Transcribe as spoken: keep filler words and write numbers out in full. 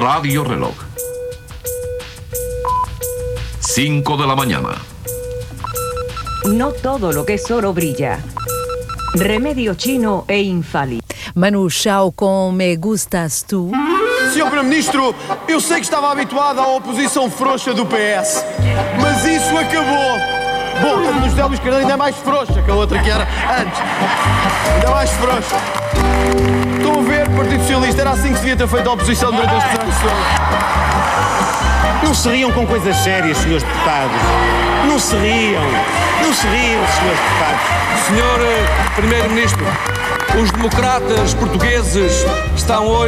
Radio Reloj. cinco de la mañana. No todo lo que es oro brilla. Remedio chino e infalible. Manu Chao com Me Gustas Tu. senhor Primeiro-Ministro, eu sei que estava habituado à oposição frouxa do P S, mas isso acabou. Bom, a do José Luís Carneiro ainda é mais frouxa que a outra que era antes. Ainda mais frouxa. Estão a ver, Partido Socialista, era assim que se devia ter feito a oposição durante estes anos todos. Não se riam com coisas sérias, senhores deputados. Não se riam. Não se riam, senhores deputados. senhor Primeiro-Ministro, os democratas portugueses estão hoje